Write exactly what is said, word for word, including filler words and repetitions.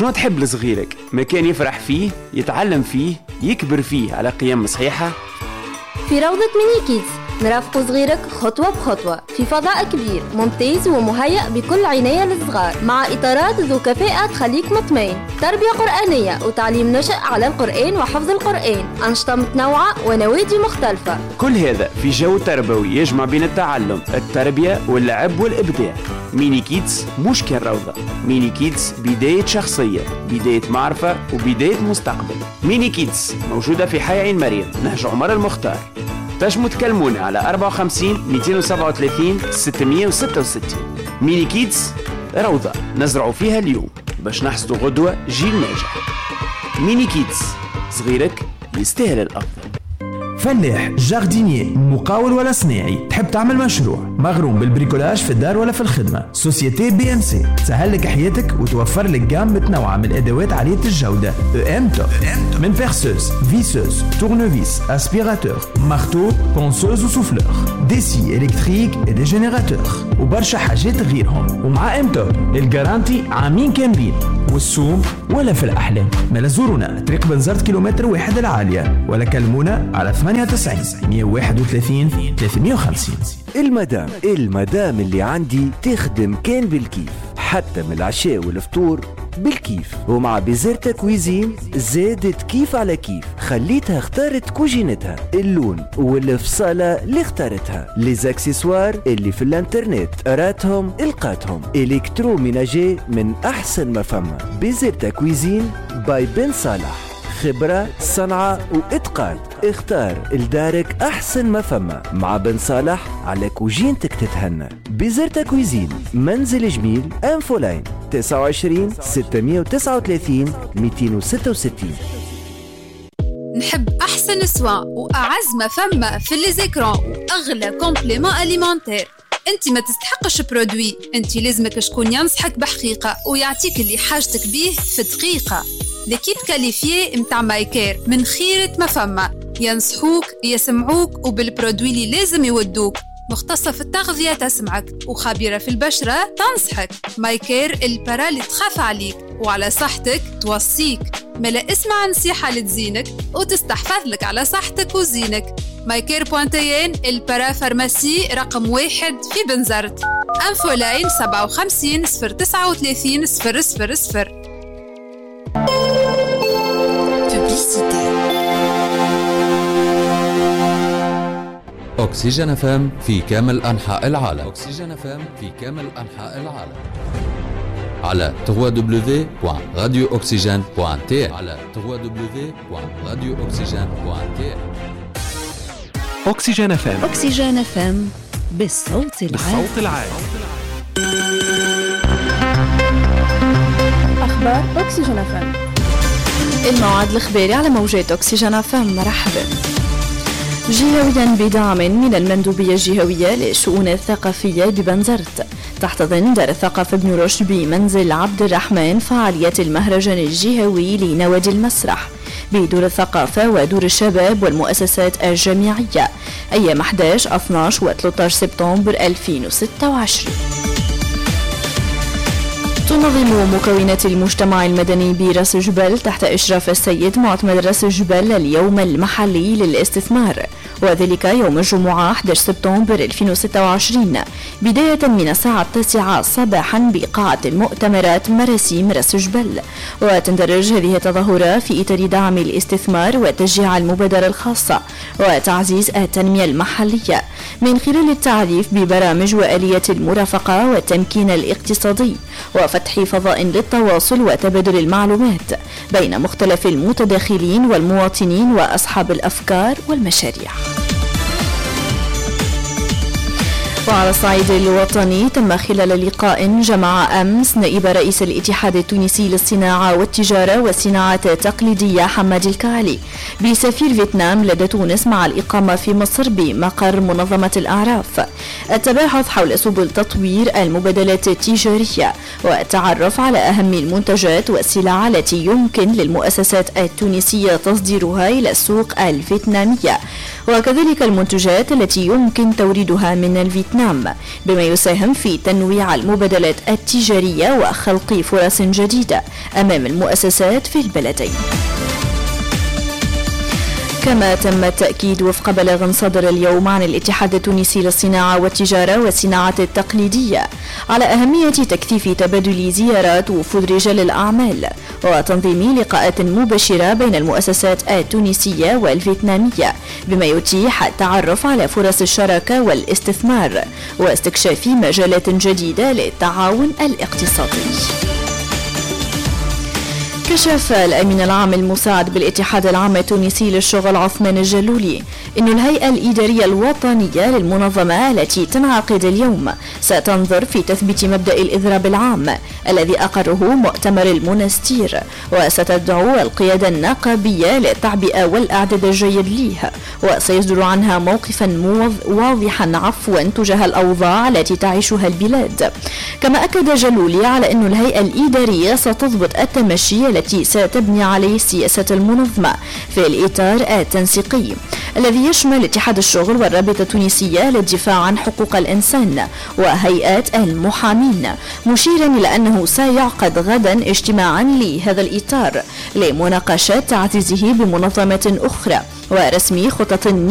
شنو تحب لصغيرك؟ مكان يفرح فيه، يتعلم فيه، يكبر فيه على قيم صحيحة؟ في روضة ميني كيدز نرافق صغيرك خطوة بخطوة في فضاء كبير ممتاز ومهيأ بكل عناية للصغار، مع إطارات ذو كفاءة تخليك مطمئن، تربية قرآنية وتعليم نشأ على القرآن وحفظ القرآن، أنشطة متنوعة ونوادي مختلفة. كل هذا في جو تربوي يجمع بين التعلم، التربية واللعب والإبداع. ميني كيدز مش كان روضة، ميني كيدز بداية شخصية، بداية معرفة وبداية مستقبل. ميني كيدز موجودة في حي عين مريم، نهج عمر المختار. تنجموا تكلمونا على أربعة وخمسين مئتين وسبعة وثلاثين ستمئة وستة وستين. ميني كيدز روضة نزرعوا فيها اليوم باش نحصدوا غدوة جيل ناجح. ميني كيدز، صغيرك يستاهل الأفضل. فلاح، جاردينيي، مقاول ولا صناعي، تحب تعمل مشروع مغروم بالبريكولاج في الدار ولا في الخدمة؟ سوسيتي بي ام سي تسهل لك حياتك وتوفر لك جام متنوعة من الأدوات عالية الجودة. ام توب من فيرسوس، فيسوس، تورنوفيس، اسبيراتور، مارتو، بونسوز وسوفلور، ديسي إلكتريك ودي جينيراتور وبرشا حاجات غيرهم. ومع ام توب الجارانتي عامين كاملين، والسوم ولا في الأحلام. ما زورونا طريق بنزرت كيلومتر واحد العالية، ولا كلمونا على ثمانية وتسعين مئة وواحد وثلاثين ثلاثمئة وخمسين. المدام المدام اللي عندي تخدم كان بالكيف، حتى من العشاء والفطور بالكيف. ومع بيزرتا كويزين زادت كيف على كيف، خليتها اختارت كوجينتها، اللون والفصالة اللي اختارتها، ليزاكسيسوار اللي في الانترنت راتهم القاتهم، الكترو ميناجي من احسن ما فما. بيزرتا كويزين باي بن صالح، خبرة، صنعة وإتقان. اختار لدارك أحسن ما فما مع بن صالح، على كوجينتك تتهنى. بيزرتا كويزين، منزل جميل، أنفولاين، تسعة وعشرين ستمئة وتسعة وثلاثين مئتين وستة وستين. نحب أحسن سوا وأعز ما فما في الليزيكرون وأغلى كومبليمون أليمونتير. انت ما تستحقش برودوي، انت لازمك شكون ينصحك بحقيقة ويعطيك اللي حاجتك بيه في دقيقة. ليكيب كاليفيي متاع مايكير من خيرة ما فما، ينصحوك يسمعوك وبالبرودوي اللي لازم يودوك. مختصة في التغذية تسمعك وخبيرة في البشرة تنصحك. مايكير البرا اللي تخاف عليك وعلى صحتك توصيك. ملا اسمع نصيحة اللي تزينك وتستحفظ لك على صحتك وزينك. مايكير بوانتيين البرا فارماسي رقم واحد في بنزرت. أنفولاين سبعة وخمسين صفر تسعة وثلاثين صفر صفر صفر. أكسجين اف ام في كامل أنحاء العالم. أكسجين اف ام في كامل أنحاء العالم على دبليو دبليو دبليو دوت راديو أكسجين دوت تي على دبليو دبليو دبليو دوت راديو أكسجين دوت تي. أكسجين اف ام. أكسجين اف ام بالصوت العالي. بالصوت العالي. أخبار أكسجين اف ام. الموعد الإخباري على موجات أكسجين اف ام. مرحبا. جهويا بدعم من المندوبية الجهوية للشؤون الثقافية ببنزرت، تحتضن دار الثقافة ابن رشد بمنزل عبد الرحمن فعاليات المهرجان الجهوي لنوادي المسرح بدور الثقافة ودور الشباب والمؤسسات الجامعية أيام أحد عشر اثني عشر و ثلاثة عشر سبتمبر ألفين وستة وعشرين. تنظم مكونات المجتمع المدني براس جبل تحت إشراف السيد معتمد راس جبل اليوم المحلي للاستثمار، وذلك يوم الجمعة أحد عشر سبتمبر ألفين وستة وعشرين بداية من الساعة التاسعة صباحا بقاعة المؤتمرات مراسيم راس جبل. وتندرج هذه التظاهرة في إطار دعم الاستثمار وتشجيع المبادرة الخاصة وتعزيز التنمية المحلية من خلال التعريف ببرامج وآلية المرافقة والتمكين الاقتصادي وفتح فضاء للتواصل وتبادل المعلومات بين مختلف المتداخلين والمواطنين وأصحاب الأفكار والمشاريع. وعلى الصعيد الوطني تم خلال لقاء جمع أمس نائب رئيس الاتحاد التونسي للصناعة والتجارة والصناعات التقليدية حماد الكعلي بسفير فيتنام لدى تونس مع الإقامة في مصر بمقر منظمة الأعراف التباحث حول سبل تطوير المبادلات التجارية والتعرف على أهم المنتجات والسلع التي يمكن للمؤسسات التونسية تصديرها إلى السوق الفيتنامية وكذلك المنتجات التي يمكن توريدها من الفيتنام، بما يساهم في تنويع المبادلات التجارية وخلق فرص جديدة أمام المؤسسات في البلدين. كما تم التأكيد وفق بلاغ صدر اليوم عن الاتحاد التونسي للصناعة والتجارة والصناعة التقليدية على أهمية تكثيف تبادل زيارات وفود رجال الأعمال وتنظيم لقاءات مباشرة بين المؤسسات التونسية والفيتنامية، بما يتيح التعرف على فرص الشراكة والاستثمار واستكشاف مجالات جديدة للتعاون الاقتصادي. كشف الأمين العام المساعد بالاتحاد العام التونسي للشغل عثمان الجلولي أن الهيئة الإدارية الوطنية للمنظمة التي تنعقد اليوم ستنظر في تثبيت مبدأ الإضراب العام الذي أقره مؤتمر المنستير، وستدعو القيادة النقابية للتعبئة والإعداد الجيد ليه، وسيصدر عنها موقفا واضحا عفوا تجاه الأوضاع التي تعيشها البلاد. كما أكد جلولي على أن الهيئة الإدارية ستضبط التمشي التي ستبني عليه سياسة المنظمة في الإطار التنسيقي الذي يشمل اتحاد الشغل والرابطة التونسية للدفاع عن حقوق الإنسان وهيئات المحامين، مشيرا إلى أنه سيعقد غدا اجتماعا لهذا الإطار لمناقشة تعزيزه بمنظمة أخرى ورسم خطط